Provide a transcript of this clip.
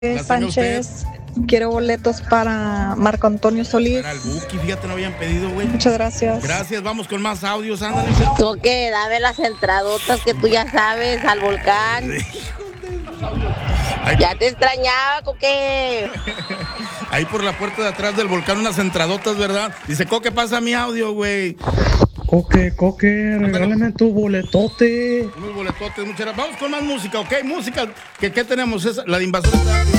Sánchez, quiero boletos para Marco Antonio Solís. Para el Buki, fíjate, no habían pedido, güey. Muchas gracias. Gracias, vamos con más audios, ándale. Coque, dame las entradotas que tú ya sabes al volcán. Ya te extrañaba, Coque. Ahí por la puerta de atrás del volcán unas entradotas, ¿verdad? Dice, Coque, pasa mi audio, güey. Coque, regálame tu boletote. Unos boletotes, muchas gracias. Vamos con más música, ¿ok? Música, ¿qué tenemos? La de Invasores.